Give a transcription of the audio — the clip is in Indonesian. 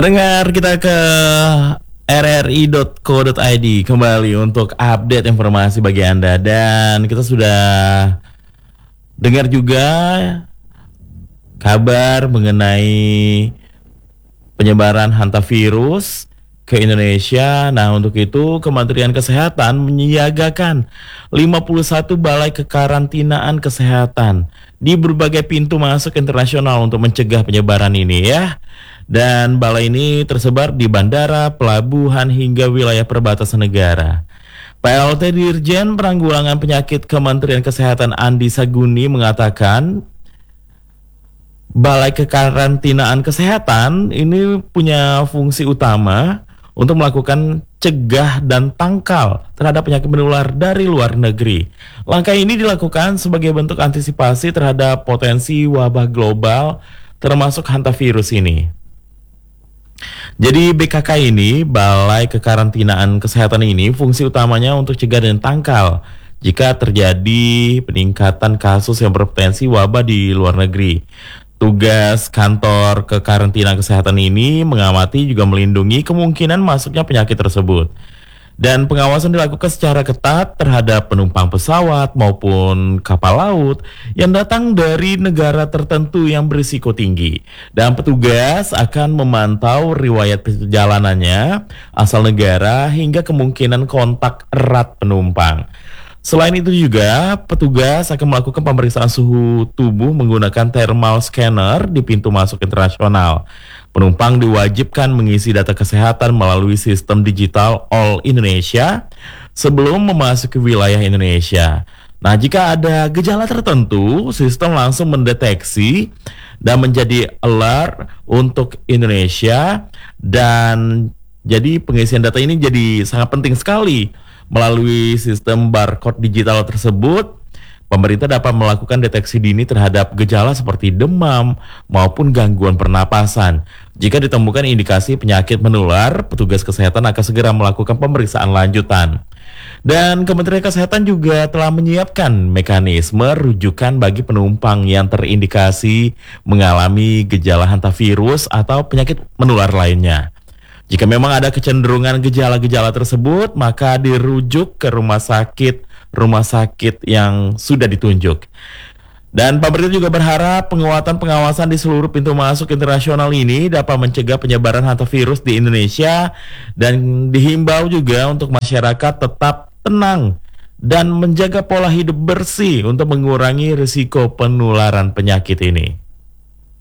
Pendengar, kita ke rri.co.id kembali untuk update informasi bagi Anda. Dan kita sudah dengar juga kabar mengenai penyebaran hantavirus ke Indonesia. Nah, untuk itu Kementerian Kesehatan menyiagakan 51 balai kekarantinaan kesehatan di berbagai pintu masuk internasional untuk mencegah penyebaran ini ya. Dan balai ini tersebar di bandara, pelabuhan, hingga wilayah perbatasan negara. PLT Dirjen Penanggulangan Penyakit Kementerian Kesehatan Andi Saguni mengatakan balai kekarantinaan kesehatan ini punya fungsi utama untuk melakukan cegah dan tangkal terhadap penyakit menular dari luar negeri. Langkah ini dilakukan sebagai bentuk antisipasi terhadap potensi wabah global termasuk hantavirus ini. Jadi BKK ini, Balai Kekarantinaan Kesehatan ini, fungsi utamanya untuk cegah dan tangkal jika terjadi peningkatan kasus yang berpotensi wabah di luar negeri. Tugas kantor kekarantinaan kesehatan ini mengamati juga melindungi kemungkinan masuknya penyakit tersebut. Dan pengawasan dilakukan secara ketat terhadap penumpang pesawat maupun kapal laut yang datang dari negara tertentu yang berisiko tinggi. Dan petugas akan memantau riwayat perjalanannya, asal negara, hingga kemungkinan kontak erat penumpang. Selain itu juga, petugas akan melakukan pemeriksaan suhu tubuh menggunakan thermal scanner di pintu masuk internasional. Penumpang diwajibkan mengisi data kesehatan melalui sistem digital All Indonesia sebelum memasuki wilayah Indonesia. Nah, jika ada gejala tertentu, sistem langsung mendeteksi dan menjadi alert untuk Indonesia. Dan jadi pengisian data ini jadi sangat penting sekali. Melalui sistem barcode digital tersebut, pemerintah dapat melakukan deteksi dini terhadap gejala seperti demam maupun gangguan pernapasan. Jika ditemukan indikasi penyakit menular, petugas kesehatan akan segera melakukan pemeriksaan lanjutan. Dan Kementerian Kesehatan juga telah menyiapkan mekanisme rujukan bagi penumpang yang terindikasi mengalami gejala hantavirus atau penyakit menular lainnya. Jika memang ada kecenderungan gejala-gejala tersebut, maka dirujuk ke rumah sakit yang sudah ditunjuk. Dan pemerintah juga berharap penguatan pengawasan di seluruh pintu masuk internasional ini dapat mencegah penyebaran hantavirus di Indonesia, dan dihimbau juga untuk masyarakat tetap tenang dan menjaga pola hidup bersih untuk mengurangi risiko penularan penyakit ini.